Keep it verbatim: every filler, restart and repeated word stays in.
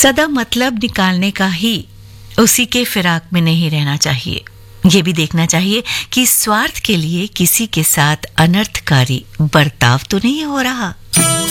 सदा मतलब निकालने का ही उसी के फिराक में नहीं रहना चाहिए। ये भी देखना चाहिए कि स्वार्थ के लिए किसी के साथ अनर्थकारी बर्ताव तो नहीं हो रहा।